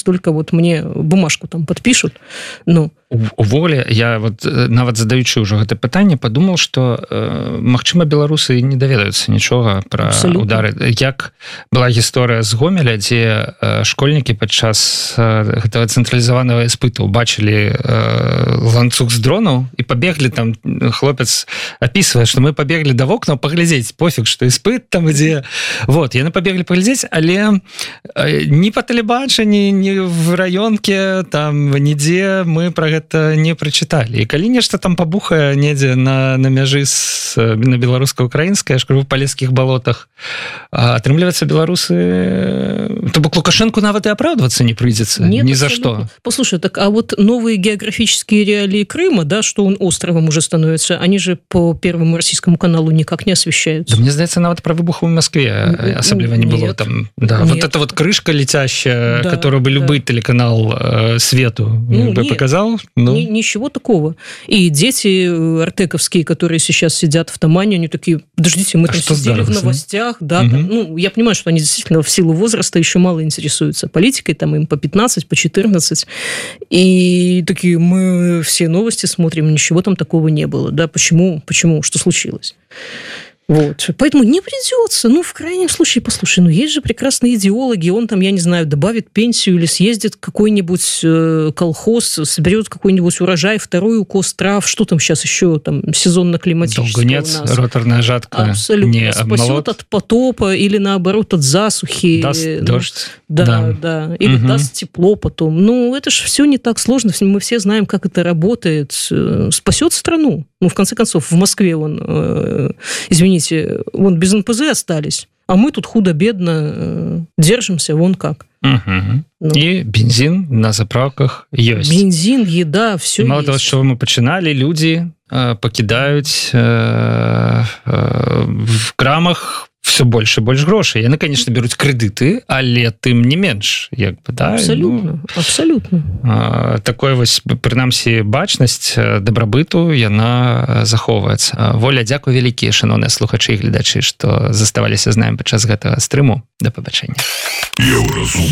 только вот мне бумажку там подпишут. Ну. Увогуле, я вот нават задаючы ўжо гэта пытанне, падумал, што магчыма, беларусы не даведаюцца нічога пра удары. Як была гісторыя з Гомеля, дзе школьнікі падчас гэтага цэнтралізаванага іспыту бачылі ланцуг з дронаў і пабеглі там, хлопец апісвае, што мы пабеглі да вокнаў паглядзець, пофіг, што іспыт там ідзе. Вот, яны пабеглі паглядзець, але ні па тэлебачанні, ні в раёнке, там, нідзе мы пра гэта не прачыталі. І калі нешта там пабухае недзе на мяжы на беларуска-украінскай, я ж кажу, в палескіх балотах, атрымліваецца беларусы... То бок Лукашенку нават і апраўдвацца не прыйдзецца ни за что. Послушай, так а вот новые географические реалии Крыма, да, что он островом уже становится, они же по Первому российскому каналу никак не освещаются. Да мне здаецца, нават пра выбух в Москве асабліва не было там. Да, вот эта вот крышка летящая, которую бы любой телеканал свету бы показал. Ну. Ничего такого. И дети артековские, которые сейчас сидят в Тамане, они такие, подождите, мы там сидели в новостях. Да, там, ну, я понимаю, что они действительно в силу возраста еще мало интересуются политикой, там им по 15, по 14. И такие, мы все новости смотрим, ничего там такого не было. Да, почему? Что случилось? Вот. Поэтому не придется. Ну, в крайнем случае, послушай, ну, есть же прекрасные идеологи, он там, я не знаю, добавит пенсию или съездит в какой-нибудь колхоз, соберет какой-нибудь урожай, второй укос трав, что там сейчас еще, там, сезонно-климатическое долгунец, у нас. Роторная жатка. Абсолютно. Не спасет от потопа или, наоборот, от засухи. Даст дождь. Да. Или даст тепло потом. Ну, это же все не так сложно. Мы все знаем, как это работает. Спасет страну. Ну, в конце концов, в Москве извините, вон без НПЗ остались, а мы тут худо-бедно держимся вон как. Ну. И бензин на заправках есть. Бензин, еда, все мало есть. того, что мы починали, люди покидают в крамах все больше и больше грошей. Яны, конечно, берут кредиты, але тым не менш, як бы, да? Абсолютно, абсолютно. Такой вось, прынамсі, бачнасць дабрабыту, яна захоўваецца. Воля, дзякуй вялікі, шаноўныя слухачы і гледачы, што заставаліся з намі падчас гэтага стрыму. Да пабачэння. Еўразум.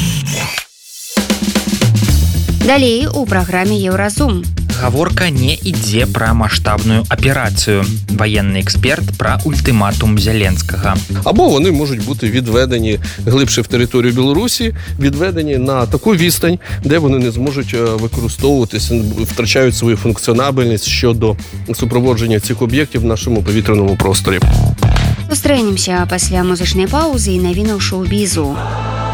Далей у праграме Еўразум. Гаворка не ідзе пра маштабную аперацыю. Ваенны эксперт пра ультиматум Зеленськага. Або вони можуть бути відведені глибше в територію Білорусі, відведені на таку відстань, де вони не зможуть використовуватися, втрачають свою функціонабельність щодо супроводження цих об'єктів в нашому повітряному просторі. Сустрэнемся пасля музычнай паўзы і навінаў шоу-бізу.